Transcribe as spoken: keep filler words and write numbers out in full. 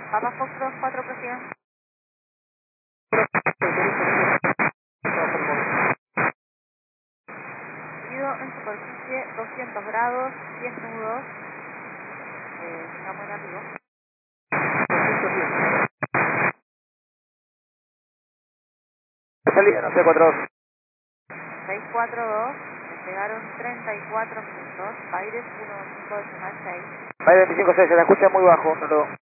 Papa Fox dos cuatro, prosigan. Ido en superficie doscientos grados, diez nudos. Eh, tengamos en arriba. Salida, no sé, cuatro dos. seis cuatro dos, despegaron treinta y cuatro minutos. Baires uno cinco decimal seis. Baile veinticinco seis, se la escucha muy bajo, saludos.